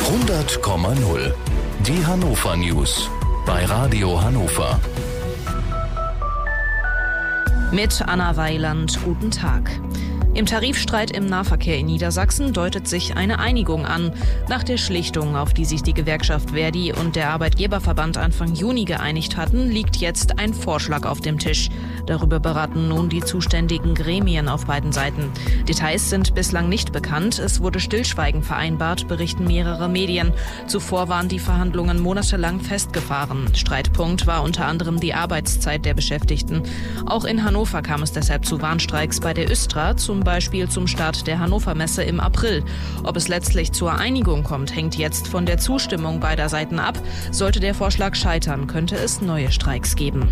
100,0. Die Hannover News bei Radio Hannover. Mit Anna Weiland, guten Tag. Im Tarifstreit im Nahverkehr in Niedersachsen deutet sich eine Einigung an. Nach der Schlichtung, auf die sich die Gewerkschaft Verdi und der Arbeitgeberverband Anfang Juni geeinigt hatten, liegt jetzt ein Vorschlag auf dem Tisch. Darüber beraten nun die zuständigen Gremien auf beiden Seiten. Details sind bislang nicht bekannt. Es wurde Stillschweigen vereinbart, berichten mehrere Medien. Zuvor waren die Verhandlungen monatelang festgefahren. Streitpunkt war unter anderem die Arbeitszeit der Beschäftigten. Auch in Hannover kam es deshalb zu Warnstreiks bei der Östra, zum Beispiel zum Start der Hannover Messe im April. Ob es letztlich zur Einigung kommt, hängt jetzt von der Zustimmung beider Seiten ab. Sollte der Vorschlag scheitern, könnte es neue Streiks geben.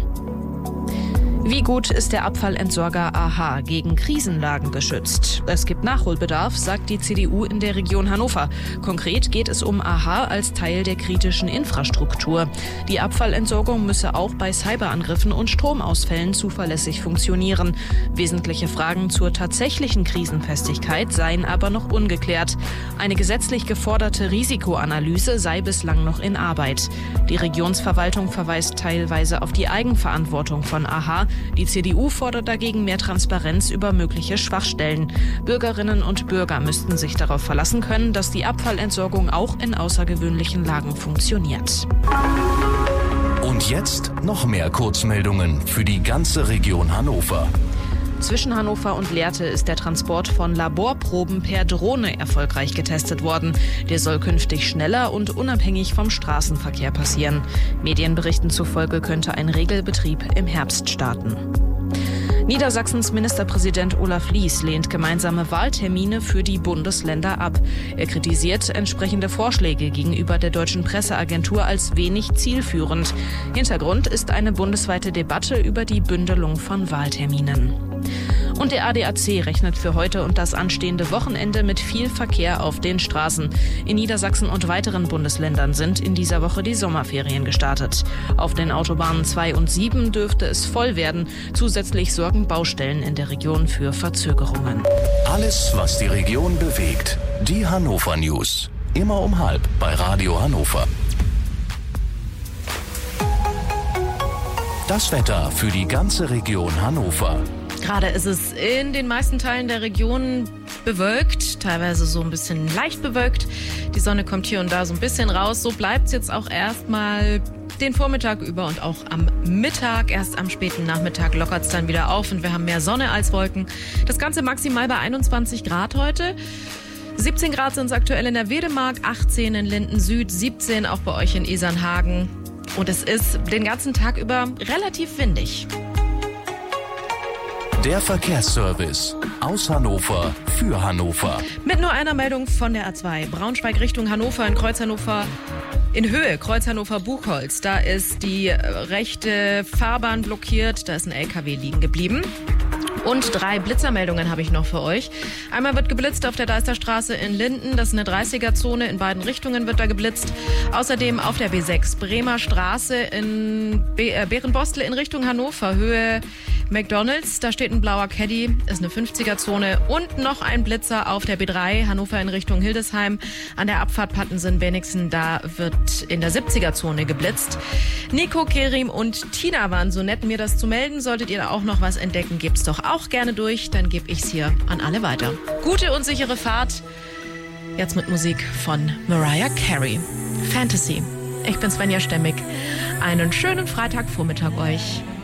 Wie gut ist der Abfallentsorger AHA gegen Krisenlagen geschützt? Es gibt Nachholbedarf, sagt die CDU in der Region Hannover. Konkret geht es um AHA als Teil der kritischen Infrastruktur. Die Abfallentsorgung müsse auch bei Cyberangriffen und Stromausfällen zuverlässig funktionieren. Wesentliche Fragen zur tatsächlichen Krisenfestigkeit seien aber noch ungeklärt. Eine gesetzlich geforderte Risikoanalyse sei bislang noch in Arbeit. Die Regionsverwaltung verweist teilweise auf die Eigenverantwortung von AHA. Die CDU fordert dagegen mehr Transparenz über mögliche Schwachstellen. Bürgerinnen und Bürger müssten sich darauf verlassen können, dass die Abfallentsorgung auch in außergewöhnlichen Lagen funktioniert. Und jetzt noch mehr Kurzmeldungen für die ganze Region Hannover. Zwischen Hannover und Lehrte ist der Transport von Laborproben per Drohne erfolgreich getestet worden. Der soll künftig schneller und unabhängig vom Straßenverkehr passieren. Medienberichten zufolge könnte ein Regelbetrieb im Herbst starten. Niedersachsens Ministerpräsident Olaf Lies lehnt gemeinsame Wahltermine für die Bundesländer ab. Er kritisiert entsprechende Vorschläge gegenüber der Deutschen Presseagentur als wenig zielführend. Hintergrund ist eine bundesweite Debatte über die Bündelung von Wahlterminen. Und der ADAC rechnet für heute und das anstehende Wochenende mit viel Verkehr auf den Straßen. In Niedersachsen und weiteren Bundesländern sind in dieser Woche die Sommerferien gestartet. Auf den Autobahnen 2 und 7 dürfte es voll werden. Zusätzlich sorgen Baustellen in der Region für Verzögerungen. Alles, was die Region bewegt. Die Hannover News. Immer um 12:30 bei Radio Hannover. Das Wetter für die ganze Region Hannover. Gerade ist es in den meisten Teilen der Region bewölkt, teilweise so ein bisschen leicht bewölkt. Die Sonne kommt hier und da so ein bisschen raus. So bleibt es jetzt auch erstmal den Vormittag über und auch am Mittag. Erst am späten Nachmittag lockert es dann wieder auf und wir haben mehr Sonne als Wolken. Das Ganze maximal bei 21 Grad heute. 17 Grad sind es aktuell in der Wedemark, 18 in Linden Süd, 17 auch bei euch in Isernhagen. Und es ist den ganzen Tag über relativ windig. Der Verkehrsservice aus Hannover für Hannover. Mit nur einer Meldung von der A2. Braunschweig Richtung Hannover in Kreuz Hannover. In Höhe, Kreuz Hannover-Buchholz. Da ist die rechte Fahrbahn blockiert. Da ist ein LKW liegen geblieben. Und 3 Blitzermeldungen habe ich noch für euch. Einmal wird geblitzt auf der Deisterstraße in Linden. Das ist eine 30er-Zone. In beiden Richtungen wird da geblitzt. Außerdem auf der B6 Bremer Straße in Bärenbostel in Richtung Hannover. Höhe McDonalds. Da steht ein blauer Caddy. Ist eine 50er-Zone. Und noch ein Blitzer auf der B3 Hannover in Richtung Hildesheim. An der Abfahrt Pattensen-Bennigsen. Da wird in der 70er-Zone geblitzt. Nico, Kerim und Tina waren so nett, mir das zu melden. Solltet ihr da auch noch was entdecken, gebt's doch auch gerne durch, dann gebe ich's hier an alle weiter. Gute und sichere Fahrt. Jetzt mit Musik von Mariah Carey. Fantasy. Ich bin Svenja Stemmig. Einen schönen Freitagvormittag euch.